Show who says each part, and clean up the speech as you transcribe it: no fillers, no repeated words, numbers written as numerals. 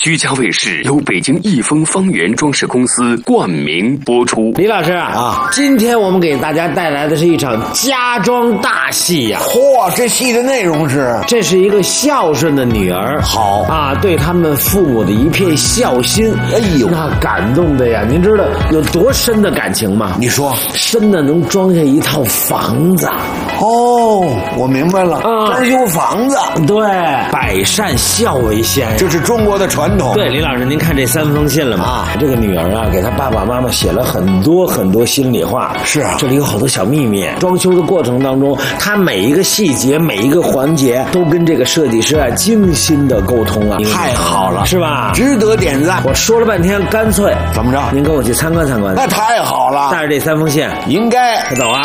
Speaker 1: 居家卫视由北京益丰方圆装饰公司冠名播出。
Speaker 2: 李老师啊，今天我们给大家带来的是一场家装大戏呀！
Speaker 3: 嚯，这戏的内容是，
Speaker 2: 这是一个孝顺的女儿，
Speaker 3: 好
Speaker 2: 啊，对他们父母的一片孝心。
Speaker 3: 哎呦，
Speaker 2: 那感动的呀！您知道有多深的感情吗？
Speaker 3: 你说
Speaker 2: 深的能装下一套房子。
Speaker 3: 哦，我明白了，装修房子，
Speaker 2: 对，百善孝为先，
Speaker 3: 这是中国的传统。
Speaker 2: 对，李老师，您看这3封信了吗？
Speaker 3: 啊，
Speaker 2: 这个女儿啊，给她爸爸妈妈写了很多心里话。
Speaker 3: 是啊，
Speaker 2: 这里有好多小秘密。装修的过程当中，她每一个细节、每一个环节都跟这个设计师啊精心的沟通啊，
Speaker 3: 太好了，
Speaker 2: 是吧？
Speaker 3: 值得点赞。
Speaker 2: 我说了半天，干脆
Speaker 3: 怎么着？
Speaker 2: 您跟我去参观参观。
Speaker 3: 那太好了，
Speaker 2: 带着这3封信，
Speaker 3: 应该
Speaker 2: 走啊。